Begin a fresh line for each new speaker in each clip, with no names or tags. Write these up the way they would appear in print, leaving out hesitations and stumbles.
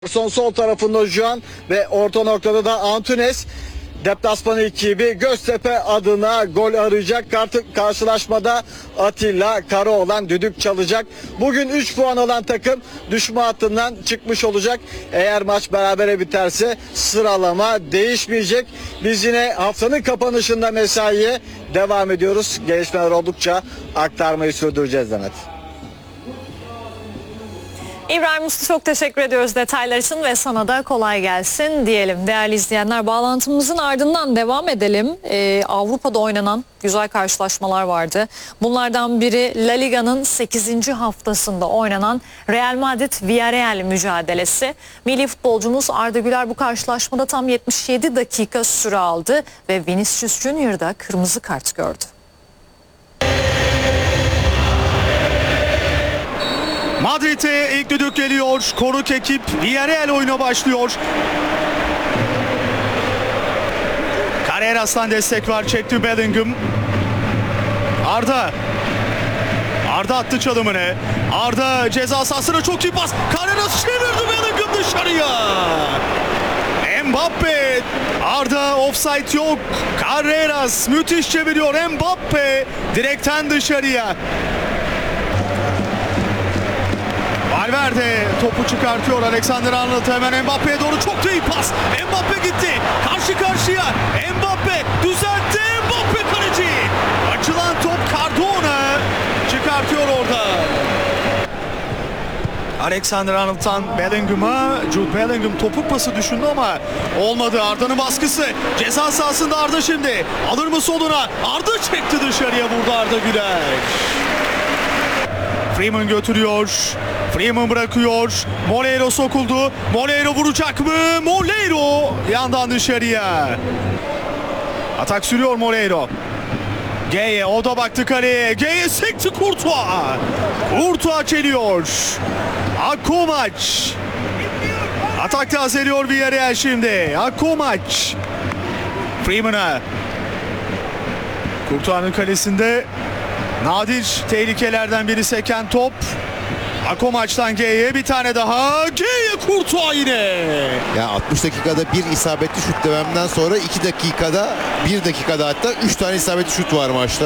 Son sol tarafında Juan ve orta noktada da Antunes. Deplasman ekibi Göztepe adına gol arayacak. Karşılaşmada Atilla Karaoğlan düdük çalacak. Bugün 3 puan alan takım düşme hattından çıkmış olacak. Eğer maç berabere biterse sıralama değişmeyecek. Biz yine haftanın kapanışında mesaiye devam ediyoruz. Gelişmeler oldukça aktarmayı sürdüreceğiz Demet.
İbrahim Uslu, çok teşekkür ediyoruz detaylar için ve sana da kolay gelsin diyelim. Değerli izleyenler, bağlantımızın ardından devam edelim. Avrupa'da oynanan güzel karşılaşmalar vardı. Bunlardan biri La Liga'nın 8. haftasında oynanan Real Madrid-Villarreal mücadelesi. Milli futbolcumuz Arda Güler bu karşılaşmada tam 77 dakika süre aldı ve Vinicius Junior da kırmızı kart gördü.
Madrid'e ilk düdük geliyor. Konuk ekip Villarreal oyuna başlıyor. Carreras'tan destek var. Çekti Bellingham. Arda attı çalımını. Arda ceza sahasına çok iyi pas. Carreras çevirdi, Bellingham dışarıya. Mbappe. Arda offside yok. Carreras müthiş çeviriyor. Mbappe direkten dışarıya. Valverde topu çıkartıyor. Alexander-Arnold hemen Mbappe'ye doğru, çok da iyi pas. Mbappe gitti. Karşı karşıya. Mbappe düzeltti. Mbappe kaleci. Açılan top Cardona çıkartıyor orada. Alexander-Arnold'tan Bellingham'a. Jude Bellingham topuk pası düşündü ama olmadı. Arda'nın baskısı. Ceza sahasında Arda şimdi. Alır mı soluna? Arda çekti dışarıya, vurdu Arda Güler. Freeman götürüyor. Freeman bırakıyor. Moleiro sokuldu. Moleiro vuracak mı? Moleiro yandan dışarıya. Atak sürüyor Moleiro. Geye, o da baktı kaleye. Geye sekti Courtois. Courtois çeliyor. Akkomaç. Atak tazeliyor Villarreal şimdi. Akkomaç. Freeman'a. Courtois'ın kalesinde nadir tehlikelerden biri seken top. Akomaç'tan G'ye bir tane daha. G'ye Courtois yine.
Ya 60 dakikada bir isabetli şut dememden sonra 2 dakikada 1 dakikada hatta 3 tane isabetli şut var maçta.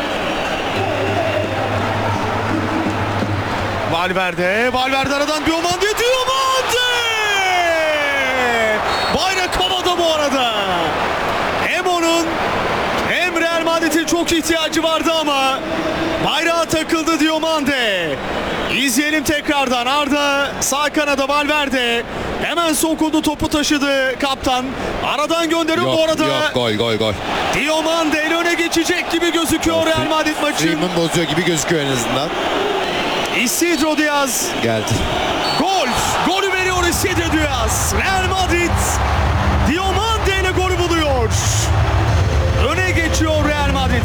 Valverde aradan Diomande. Bayrak havada bu arada. Hem onun hem Real Madrid'in çok ihtiyacı vardı ama bayrağa takıldı Diomande. İzleyelim tekrardan. Arda sağ kanada, Valverde hemen sokuldu, topu taşıdı kaptan. Aradan gönderiyor bu arada.
Yok, gol.
Diomande el öne geçecek gibi gözüküyor Real Madrid maçı.
Freeman bozuyor gibi gözüküyor en azından.
Isidro Diaz.
Geldi.
Golü veriyor Isidro Diaz. Real Madrid Diomande ile golü buluyor. Öne geçiyor Real Madrid.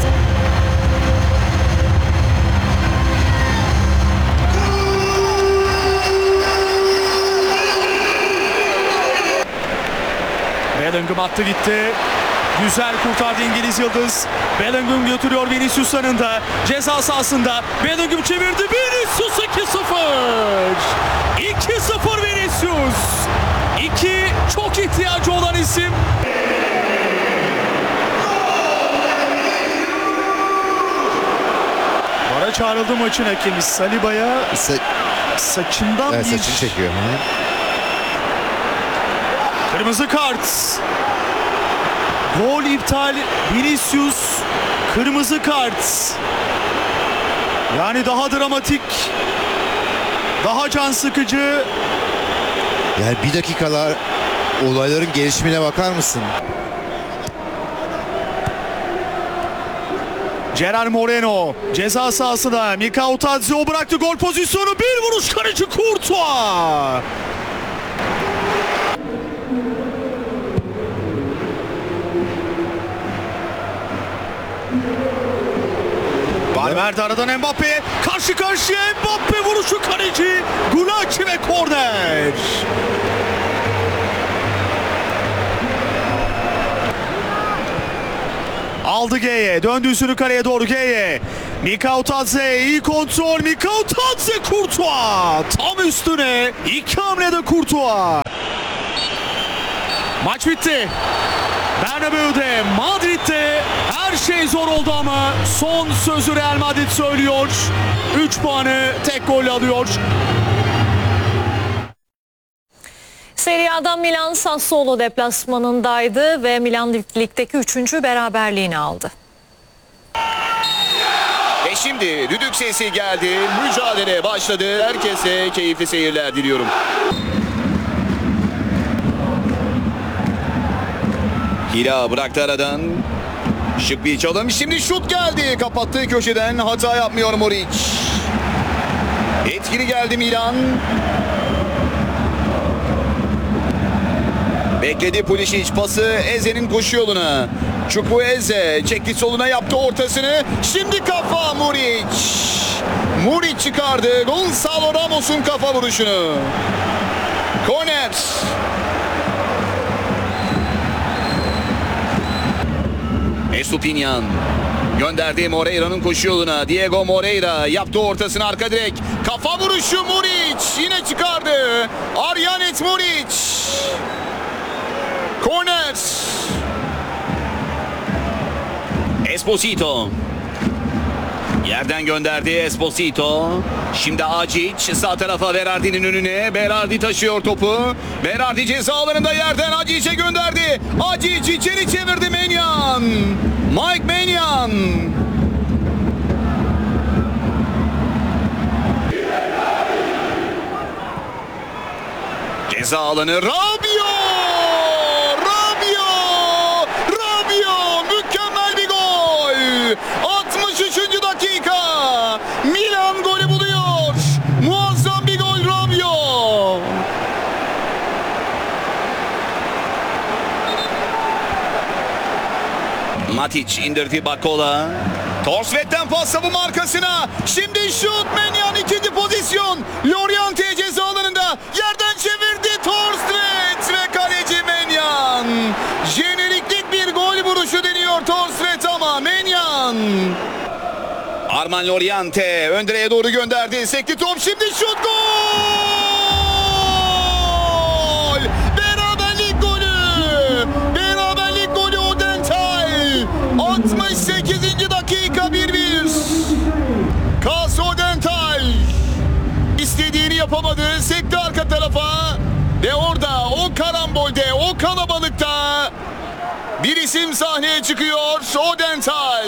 Bellingham attı gitti. Güzel kurtardı İngiliz yıldız. Bellingham götürüyor Vinicius yanında. Ceza sahasında. Bellingham çevirdi. Vinicius 2-0. 2-0 Vinicius. 2 çok ihtiyacı olan isim. Vara çağrıldı maçın hakemi. Saliba'ya saçından
Evet,
bir
saçını çekiyor.
kırmızı kart. Gol iptal. Vinicius kırmızı kart. Yani daha dramatik, daha can sıkıcı.
Yani bir dakikalar olayların gelişimine bakar mısın?
Gerard Moreno ceza sahasında. Mikao Tadzio bıraktı gol pozisyonu. Bir vuruş, kaleci Courtois. Valverde aradan Mbappe'ye. Karşı karşıya Mbappe vuruşu, kaleci Gulacsi ve korner. Aldı G'ye. Döndü üstünü kaleye doğru G'ye. Mikautadze iyi kontrol. Mikautadze Courtois. Tam üstüne. İki hamlede Courtois. Maç bitti. Bernabeu'de, Madrid'de her şey zor oldu ama son sözü Real Madrid söylüyor. 3 puanı tek golle alıyor.
Serie A'dan Milan Sassuolo deplasmanındaydı ve Milan ligdeki 3. beraberliğini aldı.
Ve şimdi düdük sesi geldi. Mücadele başladı. Herkese keyifli seyirler diliyorum. Hila bıraktı aradan. Şık bir çalım. Şimdi şut geldi. Kapattığı köşeden hata yapmıyor Moric. Etkili geldi Milan. Bekledi Pulisic pası Eze'nin koşu yoluna. Chukwueze çekti soluna yaptı ortasını. Şimdi kafa Muric. Muric çıkardı. Gonzalo Ramos'un kafa vuruşunu. Korner. Estupinyan gönderdi Moreira'nın koşu yoluna. Diego Moreira yaptı ortasını arka direk. Kafa vuruşu Muric yine çıkardı. Aryanet Muric. Korner. Esposito. Yerden gönderdi Esposito. Şimdi Acic sağ tarafa Berardi'nin önüne. Berardi taşıyor topu. Berardi ceza alanında yerden Acic'e gönderdi. Acic içeri çevirdi Maignan. Mike Maignan. Ceza alanı Rabiot. Mükemmel bir gol. 63. dakika. Milan golü buluyor. Muazzam bir gol Rabiot. Matic indirdi Bakola. Torsvet'ten pas savunma arkasına. Şimdi şut Maignan ikinci pozisyon. Loriente ceza alanında. Yerden çevirdi Torsvet ve kaleci Maignan. Jeneriklik bir gol vuruşu deniyor Torsvet ama Maignan. Arman Loriente ön direğe doğru gönderdi. Sekti top şimdi şut gol. Beraberlik golü. Beraberlik golü Odental. 68. dakika 1-1. Kas Odental. İstediğini yapamadı. Sekti arka tarafa. Ve orada o karambolde, o kalabalıkta bir isim sahneye çıkıyor. Odental.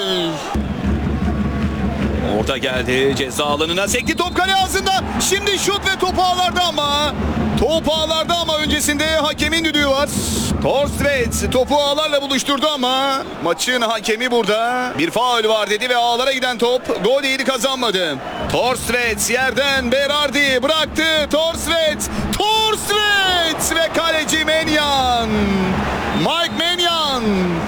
Orta geldi ceza alanına. Sekti top kale ağzında. Şimdi şut ve top ağlarda ama. Top ağlarda ama öncesinde hakemin düdüğü var. Torsvet topu ağlarla buluşturdu ama maçın hakemi burada bir faul var dedi ve ağlara giden top gol değil, kazanmadı. Torsvet yerden Berardi bıraktı. Torsvet ve kaleci Maignan. Mike Maignan.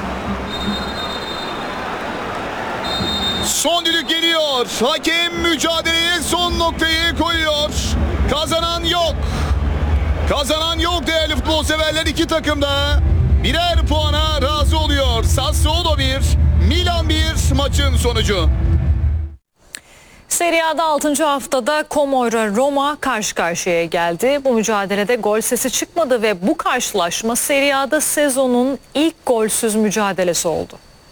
Son düdük geliyor. Hakem mücadeleye son noktayı koyuyor. Kazanan yok. Kazanan yok değerli futbol severler. İki takım da birer puana razı oluyor. Sassuolo 1, Milan 1 maçın sonucu.
Serie A'da 6. haftada Como ile Roma karşı karşıya geldi. Bu mücadelede gol sesi çıkmadı ve bu karşılaşma Serie A'da sezonun ilk golsüz mücadelesi oldu.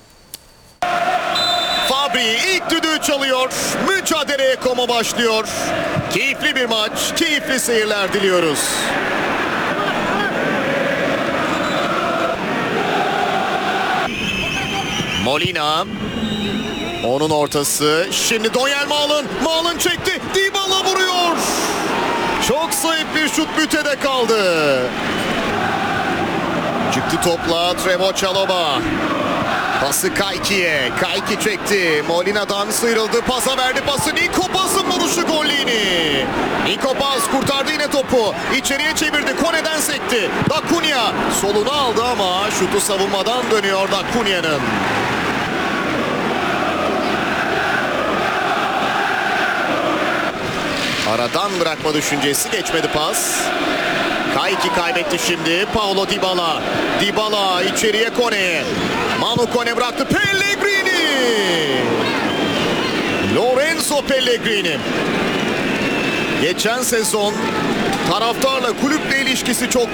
Fabri ilk düdüğü çalıyor. Mücadeleye Como başlıyor. Keyifli bir maç, keyifli seyirler diliyoruz. Molina. Onun ortası. Şimdi Donyel Malen. Malen çekti. Dybala vuruyor. Çok zayıf bir şut bütede kaldı. Çıktı topla Trevoh Chalobah. Pası Kayki'ye. Kayki çekti. Molina'dan sıyrıldı. Pasa verdi pası. Niko Paz'ın vuruşu golliğini. Niko Paz kurtardı yine topu. İçeriye çevirdi. Kone'den sekti. Da Cunha solunu aldı ama şutu savunmadan dönüyor Da Cunha'nın. Aradan bırakma düşüncesi, geçmedi pas. Kayki kaybetti şimdi. Paulo Dybala. Dybala içeriye Kone'ye. Manu Kone bıraktı. Pellegrini. Lorenzo Pellegrini. Geçen sezon taraftarla kulüple ilişkisi çok